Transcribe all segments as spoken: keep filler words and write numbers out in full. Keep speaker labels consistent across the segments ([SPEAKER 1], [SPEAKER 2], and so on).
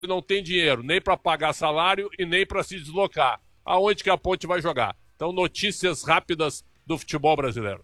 [SPEAKER 1] não tem dinheiro nem para pagar salário e nem para se deslocar. Aonde que a Ponte vai jogar? Então, notícias rápidas do futebol brasileiro.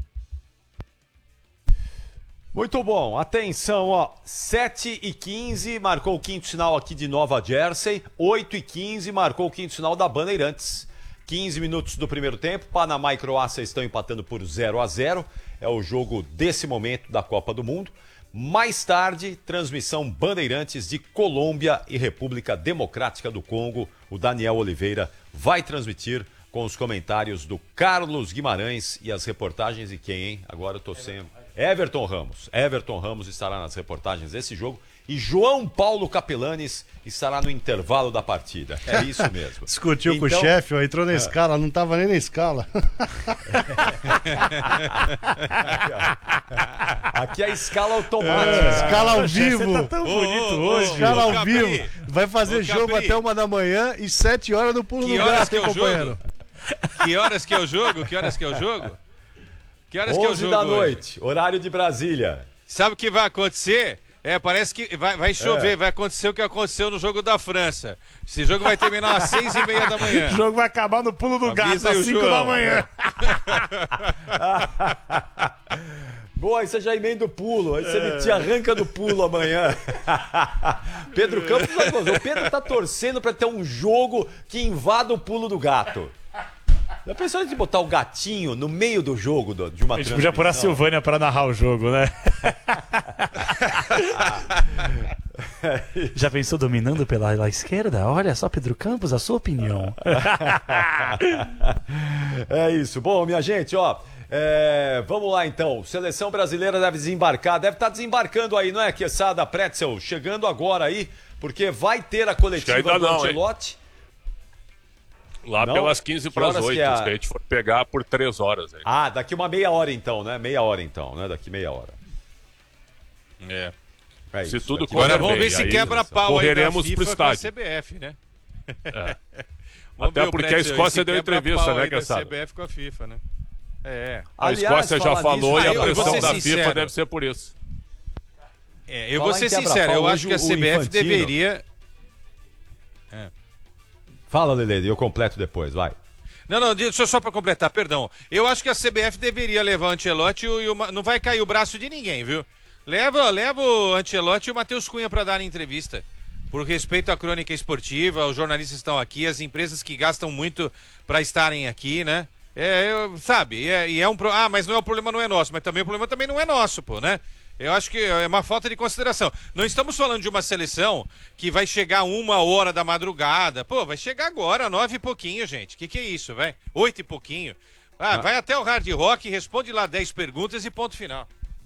[SPEAKER 2] Muito bom, atenção, ó, sete e quinze marcou o quinto sinal aqui de Nova Jersey, oito e quinze marcou o quinto sinal da Bandeirantes. quinze minutos do primeiro tempo, Panamá e Croácia estão empatando por zero a zero, é o jogo desse momento da Copa do Mundo. Mais tarde, transmissão Bandeirantes de Colômbia e República Democrática do Congo. O Daniel Oliveira vai transmitir com os comentários do Carlos Guimarães e as reportagens de quem, hein? Agora eu tô sem... Everton Ramos. Everton Ramos estará nas reportagens desse jogo e João Paulo Capelanes estará no intervalo da partida. É isso mesmo.
[SPEAKER 3] Discutiu
[SPEAKER 2] então...
[SPEAKER 3] com o chefe, ó, entrou na é. escala, não estava nem na escala.
[SPEAKER 2] Aqui é a escala automática.
[SPEAKER 3] É, escala ao vivo.
[SPEAKER 4] Você tá tão bonito
[SPEAKER 3] ô,
[SPEAKER 4] hoje.
[SPEAKER 3] Escala ao
[SPEAKER 4] Capri.
[SPEAKER 3] vivo. Vai fazer
[SPEAKER 4] Ô,
[SPEAKER 3] jogo
[SPEAKER 4] Capri.
[SPEAKER 3] até uma da manhã e sete horas no pulo
[SPEAKER 4] Que
[SPEAKER 3] do
[SPEAKER 4] horas
[SPEAKER 3] gato,
[SPEAKER 4] que é
[SPEAKER 3] hein,
[SPEAKER 4] o
[SPEAKER 3] companheiro?
[SPEAKER 4] jogo? Que horas que é o jogo? Que horas que é o jogo? Que horas que é o
[SPEAKER 2] onze
[SPEAKER 4] jogo
[SPEAKER 2] da
[SPEAKER 4] hoje?
[SPEAKER 2] noite, horário de Brasília.
[SPEAKER 4] Sabe o que vai acontecer? É, parece que vai, vai chover,
[SPEAKER 2] É.
[SPEAKER 4] vai acontecer o que aconteceu no jogo da França. Esse jogo vai terminar às seis e meia da manhã.
[SPEAKER 5] O jogo vai acabar no pulo do
[SPEAKER 4] Avisa
[SPEAKER 5] gato
[SPEAKER 4] aí o
[SPEAKER 5] às cinco
[SPEAKER 4] João.
[SPEAKER 5] da manhã.
[SPEAKER 2] Boa, aí você já emenda o pulo, aí você me te arranca do pulo amanhã. Pedro Campos, o Pedro tá torcendo pra ter um jogo que invada o pulo do gato. Já pensou em botar o gatinho no meio do jogo do, de uma
[SPEAKER 5] A gente
[SPEAKER 2] transmissão?
[SPEAKER 5] podia pôr a Silvânia pra narrar o jogo, né? Já pensou dominando pela, pela esquerda? Olha só, Pedro Campos, a sua opinião.
[SPEAKER 2] É isso. Bom, minha gente, ó, é, vamos lá então. Seleção brasileira deve desembarcar, deve estar desembarcando aí, não é, Quesada, Pretzel? Chegando agora aí, porque vai ter a coletiva
[SPEAKER 1] Acho que ainda
[SPEAKER 2] do
[SPEAKER 1] não, hein?
[SPEAKER 2] Ancelotti.
[SPEAKER 1] Lá
[SPEAKER 2] Não?
[SPEAKER 1] pelas quinze
[SPEAKER 2] Que
[SPEAKER 1] para as
[SPEAKER 2] horas
[SPEAKER 1] oito,
[SPEAKER 2] que é a-
[SPEAKER 1] se a gente for pegar por três horas. Aí.
[SPEAKER 2] Ah, daqui uma meia hora então, né? Meia hora então, né? Daqui meia hora.
[SPEAKER 1] É.
[SPEAKER 2] É
[SPEAKER 1] Se
[SPEAKER 2] isso,
[SPEAKER 1] tudo
[SPEAKER 2] daqui-
[SPEAKER 1] correr
[SPEAKER 4] Agora vamos
[SPEAKER 1] bem,
[SPEAKER 4] ver se
[SPEAKER 1] aí
[SPEAKER 4] quebra pau aí da
[SPEAKER 1] correremos
[SPEAKER 4] FIFA
[SPEAKER 1] pro
[SPEAKER 4] com a
[SPEAKER 1] estádio.
[SPEAKER 4] C B F, né?
[SPEAKER 1] É.
[SPEAKER 4] Vamos ver
[SPEAKER 1] Até
[SPEAKER 4] o
[SPEAKER 1] porque a
[SPEAKER 4] Pretzel aí,
[SPEAKER 1] Escócia
[SPEAKER 4] se
[SPEAKER 1] deu
[SPEAKER 4] quebra
[SPEAKER 1] entrevista,
[SPEAKER 4] pau
[SPEAKER 1] né,
[SPEAKER 4] aí da
[SPEAKER 1] Cassado?
[SPEAKER 4] C B F com a FIFA, né? É.
[SPEAKER 1] A
[SPEAKER 2] Aliás,
[SPEAKER 1] Escócia já
[SPEAKER 2] falar
[SPEAKER 1] falou
[SPEAKER 2] nisso-
[SPEAKER 1] e
[SPEAKER 4] Ah,
[SPEAKER 1] a
[SPEAKER 4] eu vou
[SPEAKER 1] pressão
[SPEAKER 4] ser
[SPEAKER 1] da
[SPEAKER 4] sincero.
[SPEAKER 1] FIFA deve ser por isso.
[SPEAKER 4] É, eu
[SPEAKER 2] Falar
[SPEAKER 4] vou ser
[SPEAKER 2] em quebra-pau,
[SPEAKER 4] sincero, eu
[SPEAKER 2] hoje
[SPEAKER 4] acho que a
[SPEAKER 2] o
[SPEAKER 4] C B F
[SPEAKER 2] Infantino-
[SPEAKER 4] deveria...
[SPEAKER 2] Fala, Lele, eu completo depois, vai.
[SPEAKER 4] Não, não, deixa só para completar, perdão. Eu acho que a C B F deveria levar o Ancelotti e o, e o, não vai cair o braço de ninguém, viu? Leva, leva o Ancelotti e o Matheus Cunha para dar entrevista. Por respeito à crônica esportiva, os jornalistas estão aqui, as empresas que gastam muito para estarem aqui, né? É, eu, sabe, e é, e é um pro... Ah, mas não é o problema não é nosso, mas também o problema também não é nosso, pô, né? Eu acho que é uma falta de consideração. Não estamos falando de uma seleção que vai chegar uma hora da madrugada. Pô, vai chegar agora, nove e pouquinho, gente. Que que é isso, velho? Oito e pouquinho. Ah, vai até o Hard Rock, responde lá dez perguntas e ponto final.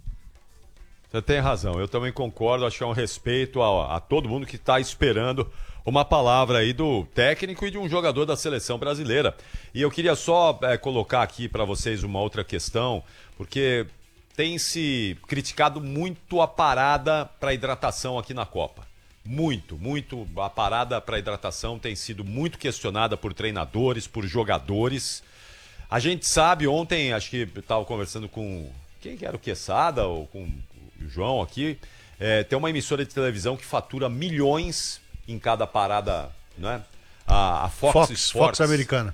[SPEAKER 2] Você tem razão, eu também concordo, acho que é um respeito a, a todo mundo que está esperando uma palavra aí do técnico e de um jogador da seleção brasileira. E eu queria só é, colocar aqui para vocês uma outra questão, porque tem se criticado muito a parada para hidratação aqui na Copa. Muito, muito. A parada para hidratação tem sido muito questionada por treinadores, por jogadores. A gente sabe, ontem, acho que eu estava conversando com... Quem que era o Quesada ou com o João aqui? É, tem uma emissora de televisão que fatura milhões em cada parada, né? A, a Fox,
[SPEAKER 3] Fox,
[SPEAKER 2] Sports,
[SPEAKER 3] Fox americana.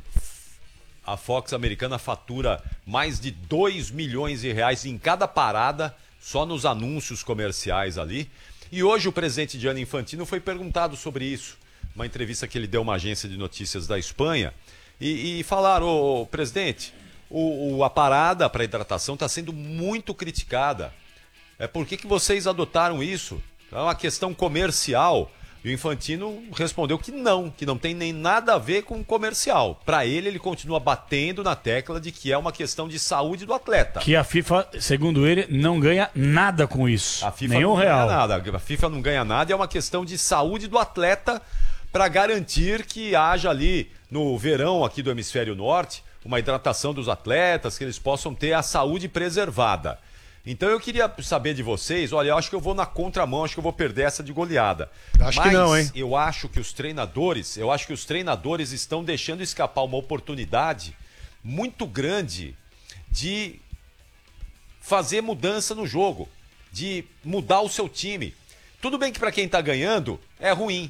[SPEAKER 2] A Fox americana fatura mais de dois milhões de reais em cada parada, só nos anúncios comerciais ali. E hoje o presidente Gianni Infantino foi perguntado sobre isso. Uma entrevista que ele deu a uma agência de notícias da Espanha. E, e falaram, ô, ô, presidente, o, o, a parada para hidratação está sendo muito criticada. É, por que, que vocês adotaram isso? É uma questão comercial. E o Infantino respondeu que não, que não tem nem nada a ver com comercial. Para ele, ele continua batendo na tecla de que é uma questão de saúde do atleta.
[SPEAKER 5] Que a FIFA, segundo ele, não ganha nada com isso.
[SPEAKER 2] A FIFA
[SPEAKER 5] Nenhum
[SPEAKER 2] não
[SPEAKER 5] real.
[SPEAKER 2] ganha nada. A FIFA não ganha nada, é uma questão de saúde do atleta para garantir que haja ali no verão aqui do hemisfério norte uma hidratação dos atletas, que eles possam ter a saúde preservada. Então eu queria saber de vocês, olha, eu acho que eu vou na contramão, acho que eu vou perder essa de goleada.
[SPEAKER 3] Acho
[SPEAKER 2] Mas
[SPEAKER 3] que não, hein?
[SPEAKER 2] eu acho que os treinadores, eu acho que os treinadores estão deixando escapar uma oportunidade muito grande de fazer mudança no jogo, de mudar o seu time. Tudo bem que para quem tá ganhando é ruim,